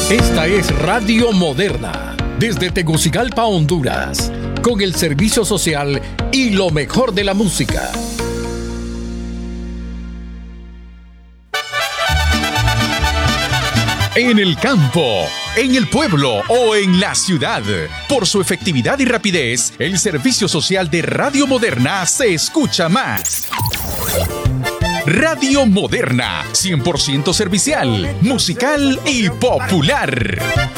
Esta es Radio Moderna, desde Tegucigalpa, Honduras, con el servicio social y lo mejor de la música. En el campo, en el pueblo o en la ciudad, por su efectividad y rapidez, el servicio social de Radio Moderna se escucha más. Radio Moderna, 100% servicial, musical y popular.